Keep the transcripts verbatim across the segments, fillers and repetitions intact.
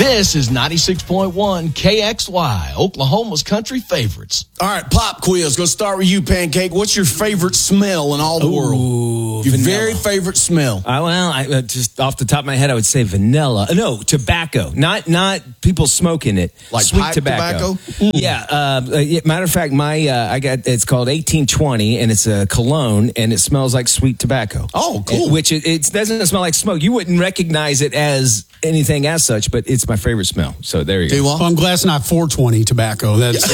This is ninety-six point one K X Y, Oklahoma's country favorites. All right, pop quiz. Going to start with you, Pancake. What's your favorite smell in all the Ooh, world? Your vanilla. very favorite smell? Uh, well, I, uh, just off the top of my head, I would say vanilla. No, tobacco. Not not people smoking it. Like sweet pipe tobacco. tobacco? Yeah. Uh, uh, matter of fact, my uh, I got it's called eighteen twenty, and it's a cologne, and it smells like sweet tobacco. Oh, cool. It, which it, it doesn't smell like smoke. You wouldn't recognize it as anything as such, but it's my favorite smell. So there you go. Well, I'm glad it's not four twenty tobacco. That's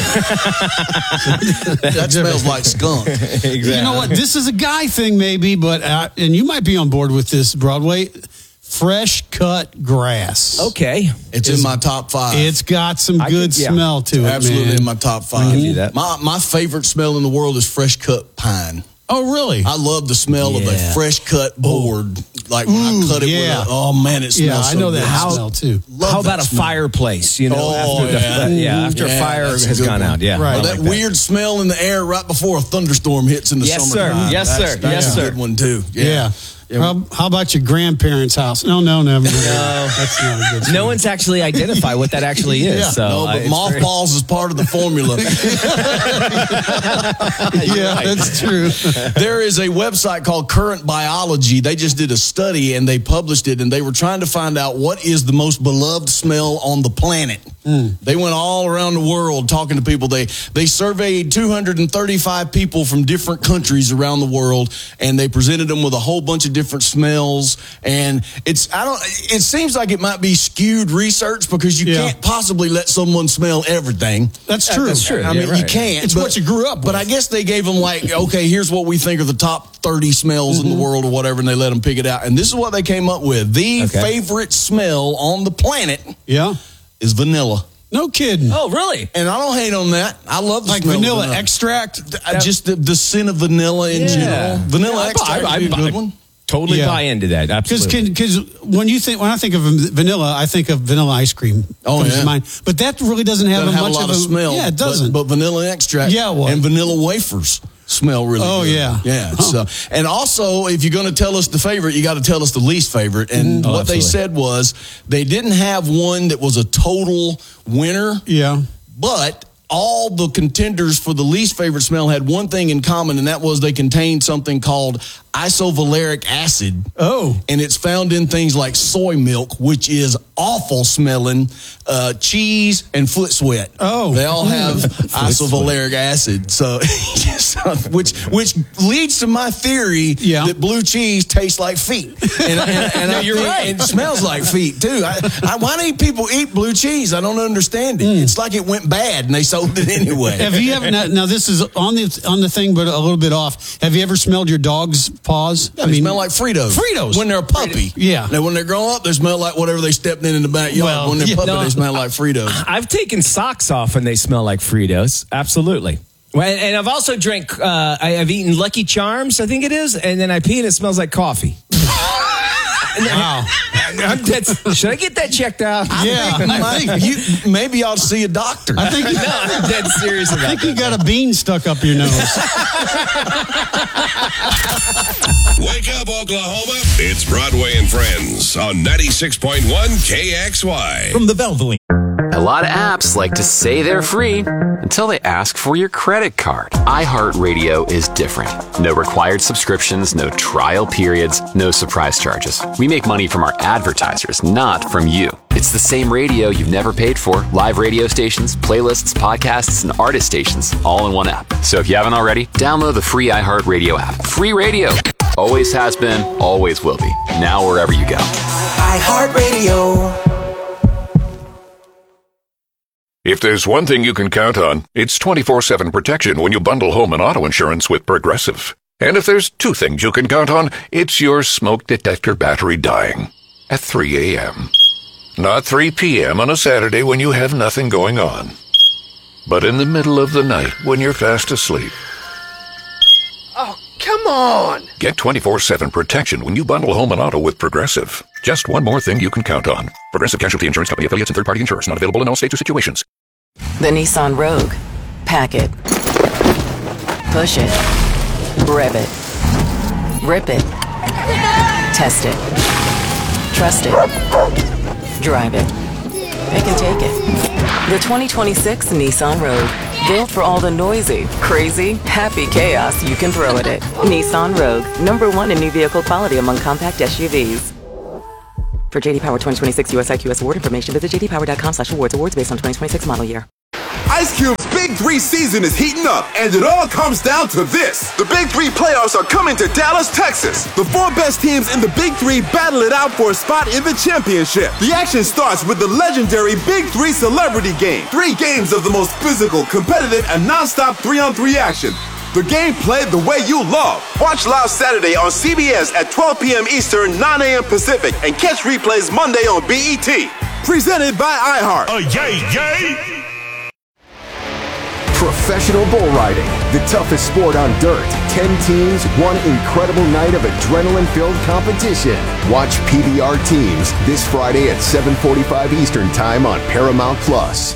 That smells like skunk. Exactly. You know what? This is a guy thing, maybe, but uh, and you might be on board with this, Broadway. Fresh cut grass. Okay. It's in my top five. It's got some I good could- yeah. smell to it, Absolutely man. in my top five. give you that. My my favorite smell in the world is fresh cut pine. Oh, really? I love the smell of a Yeah. fresh cut board. Like when I Ooh, cut it yeah. with a, oh man, it smells yeah, I so know good. that How- smell too. Love How that about a smell. fireplace? You know, Oh, after yeah. the, yeah, after Yeah, a fire that's a has good gone one. out. Yeah, Right. I Or like that weird smell in the air right before a thunderstorm hits in the Yes, sir. summertime. Yes, That's- sir. That's Yes, a sir. good one too. Yeah. Yeah. How, how about your grandparents' house? No, no, never. No, that's not a good smell. No one's actually identified what that actually is. Yeah. So No, uh, but it's very- mothballs is part of the formula. Yeah, that's true. There is a website called Current Biology. They just did a study and they published it, and they were trying to find out what is the most beloved smell on the planet. Mm. They went all around the world talking to people. They they surveyed two hundred thirty-five people from different countries around the world, and they presented them with a whole bunch of different smells. And it's I don't. It seems like it might be skewed research because you Yeah. can't possibly let someone smell everything. That's true. That's true. I Yeah, mean, right. you can't. It's but, what you grew up But with. I guess they gave them like, okay, here's what we think are the top thirty smells in the world or whatever, and they let them pick it out. And this is what they came up with. The Okay. favorite smell on the planet Yeah. is vanilla. No kidding. Oh, really? And I don't hate on that. I love the Like smell of vanilla, vanilla extract. I- Just the, the scent of vanilla in Yeah. general. Vanilla Yeah, I- extract I- would be a I- good one. Totally Yeah. buy into that. Because Absolutely. when you think when I think of vanilla, I think of vanilla ice cream. Oh, comes yeah. to mind. But that really doesn't have, Doesn't a have much a lot of of a smell. Yeah, it but- doesn't. But, vanilla extract Yeah, well. and vanilla wafers smell really Oh, good. yeah. Yeah. Oh. So, and also, if you're going to tell us the favorite, you got to tell us the least favorite. And Oh, what they absolutely. said was they didn't have one that was a total winner, yeah. but all the contenders for the least favorite smell had one thing in common, and that was they contained something called isovaleric acid. Oh. And it's found in things like soy milk, which is awful smelling, uh, cheese, and foot sweat. Oh. They all have isovaleric acid. So, which which leads to my theory Yeah. that blue cheese tastes like feet. And, and, and I You're think right. it smells like feet, too. I, I, why do people eat blue cheese? I don't understand it. Mm. It's like it went bad, and they sold it anyway. Have you ever now, now? This is on the on the thing, but a little bit off. Have you ever smelled your dog's paws? Yeah, they smell like Fritos. Fritos. When they're a puppy. Yeah. Now, when they grow up, they smell like whatever they stepped in in the backyard. Well, when they're yeah, puppy, no. they smell like Fritos. I've taken socks off and they smell like Fritos. Absolutely. Well, and I've also drank, uh, I, I've eaten Lucky Charms, I think it is, and then I pee and it smells like coffee. Wow. I'm dead, should I get that checked out? Yeah. I think, you, maybe you ought to see a doctor. I think, No, I'm dead serious I about think that. you got a bean stuck up your nose. Wake up, Oklahoma. It's Broadway and Friends on ninety-six point one K X Y. From the Valvoline. A lot of apps like to say they're free until they ask for your credit card. iHeartRadio is different. No required subscriptions, no trial periods, no surprise charges. We make money from our advertisers, not from you. It's the same radio you've never paid for. Live radio stations, playlists, podcasts, and artist stations all in one app. So if you haven't already, download the free iHeartRadio app. Free radio. Always has been, always will be. Now wherever you go. iHeartRadio. If there's one thing you can count on, it's twenty-four seven protection when you bundle home and auto insurance with Progressive. And if there's two things you can count on, it's your smoke detector battery dying at three a.m. Not three p.m. on a Saturday when you have nothing going on, but in the middle of the night when you're fast asleep. Oh, come on! Get twenty-four seven protection when you bundle home and auto with Progressive. Just one more thing you can count on. Progressive Casualty Insurance Company, affiliates, and third-party insurers. Not available in all states or situations. The Nissan Rogue. Pack it. Push it. Rev it. Rip it. Test it. Trust it. Drive it. they can take it. The twenty twenty-six Nissan Rogue. Built for all the noisy, crazy, happy chaos you can throw at it. Nissan Rogue. Number one in new vehicle quality among compact S U Vs. For J D Power twenty twenty-six U S I Q S award information, visit j d power dot com slash awards. Awards based on twenty twenty-six model year. Ice Cube's Big Three season is heating up, and it all comes down to this. The Big Three playoffs are coming to Dallas, Texas. The four best teams in the Big Three battle it out for a spot in the championship. The action starts with the legendary Big Three Celebrity Game. Three games of the most physical, competitive, and non-stop three-on-three action. The game played the way you love. Watch live Saturday on C B S at twelve p.m. Eastern, nine a.m. Pacific, and catch replays Monday on B E T. Presented by iHeart. Oh, yay, yay! Professional bull riding, the toughest sport on dirt. Ten teams, one incredible night of adrenaline-filled competition. Watch P B R Teams this Friday at seven forty-five Eastern Time on Paramount Plus.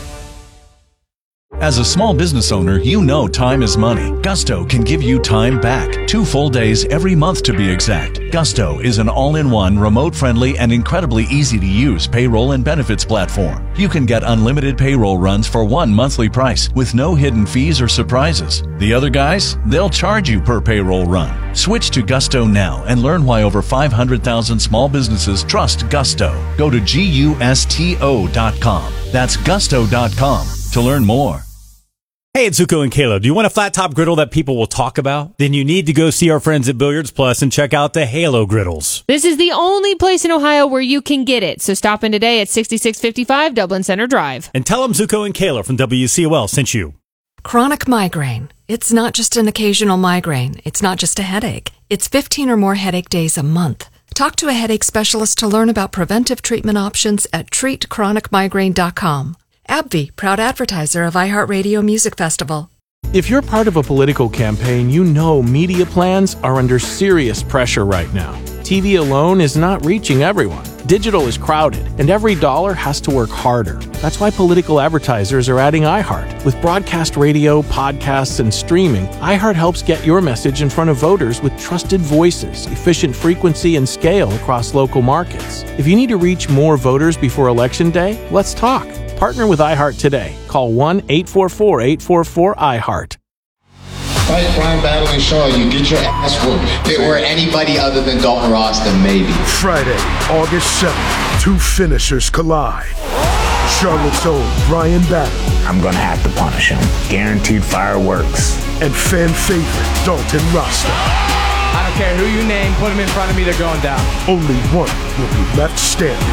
As a small business owner, you know time is money. Gusto can give you time back. Two full days every month to be exact. Gusto is an all-in-one, remote-friendly, and incredibly easy-to-use payroll and benefits platform. You can get unlimited payroll runs for one monthly price with no hidden fees or surprises. The other guys, they'll charge you per payroll run. Switch to Gusto now and learn why over five hundred thousand small businesses trust Gusto. Go to gusto dot com. That's gusto dot com to learn more. Hey, it's Zuko and Kayla. Do you want a flat top griddle that people will talk about? Then you need to go see our friends at Billiards Plus and check out the Halo griddles. This is the only place in Ohio where you can get it. So stop in today at sixty-six fifty-five Dublin Center Drive. And tell them Zuko and Kayla from W C O L sent you. Chronic migraine. It's not just an occasional migraine. It's not just a headache. It's fifteen or more headache days a month. Talk to a headache specialist to learn about preventive treatment options at treat chronic migraine dot com. AbbVie, proud advertiser of iHeartRadio Music Festival. If you're part of a political campaign, you know media plans are under serious pressure right now. T V alone is not reaching everyone. Digital is crowded, and every dollar has to work harder. That's why political advertisers are adding iHeart. With broadcast radio, podcasts, and streaming, iHeart helps get your message in front of voters with trusted voices, efficient frequency, and scale across local markets. If you need to reach more voters before Election Day, let's talk. Partner with iHeart today. Call one eight four four, eight four four, iHeart. Fight crime, battle, and show you get your ass whooped. If it were anybody other than Dalton Ross, then maybe. Friday, August seventh, two finishers collide. Charlotte's own Brian Battle. I'm gonna have to punish him. Guaranteed fireworks. And fan favorite Dalton Rasta. I don't care who you name, put him in front of me, they're going down. Only one will be left standing.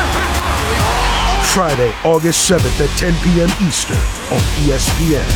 Friday, August seventh at ten p.m. Eastern on E S P N.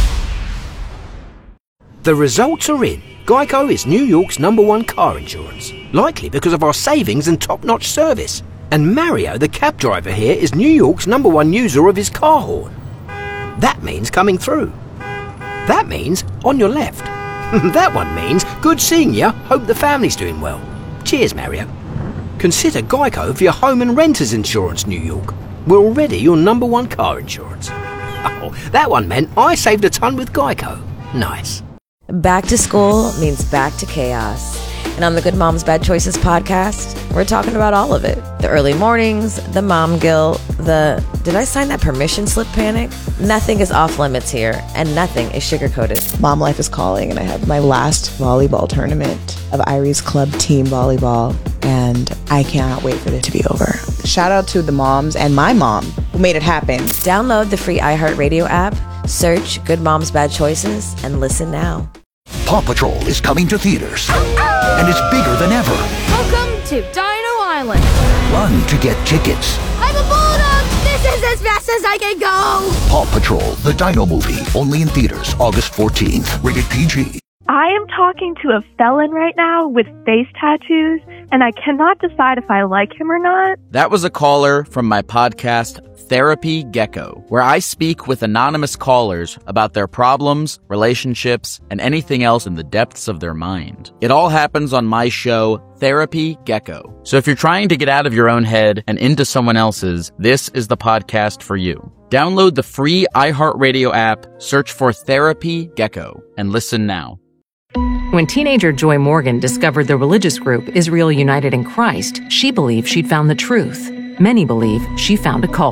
The results are in. Geico is New York's number one car insurance, likely because of our savings and top-notch service. And Mario, the cab driver here, is New York's number one user of his car horn. That means coming through. That means on your left. That one means good seeing you, hope the family's doing well. Cheers, Mario. Consider Geico for your home and renter's insurance, New York. We're already your number one car insurance. Oh, that one meant I saved a ton with Geico. Nice. Back to school means back to chaos. And on the Good Moms Bad Choices podcast, we're talking about all of it. The early mornings, the mom guilt, the did I sign that permission slip panic? Nothing is off limits here, and nothing is sugar-coated. Mom life is calling, and I have my last volleyball tournament of Irie's Club team volleyball, and I cannot wait for it to be over. Shout out to the moms and my mom who made it happen. Download the free iHeartRadio app, search Good Moms Bad Choices, and listen now. Paw Patrol is coming to theaters, and it's bigger than ever. Welcome to Dino Island. Run to get tickets. I'm a bulldog. This is as fast as I can go. Paw Patrol, the Dino movie, only in theaters August fourteenth. Rated P G. I am talking to a felon right now with face tattoos, and I cannot decide if I like him or not. That was a caller from my podcast, Therapy Gecko, where I speak with anonymous callers about their problems, relationships, and anything else in the depths of their mind. It all happens on my show, Therapy Gecko. So if you're trying to get out of your own head and into someone else's, this is the podcast for you. Download the free iHeartRadio app, search for Therapy Gecko, and listen now. When teenager Joy Morgan discovered the religious group Israel United in Christ, she believed she'd found the truth. Many believe she found a cult.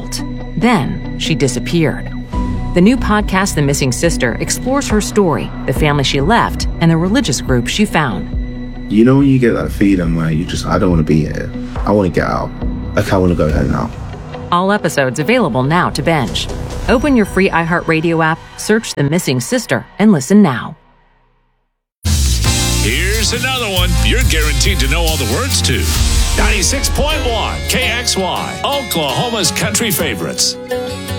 Then she disappeared. The new podcast, The Missing Sister, explores her story, the family she left, and the religious group she found. You know when you get that feeling where you just, I don't want to be here. I want to get out. Like, I want to go home now. All episodes available now to binge. Open your free iHeartRadio app, search The Missing Sister, and listen now. Here's another one you're guaranteed to know all the words to. ninety-six point one K X Y, Oklahoma's country favorites.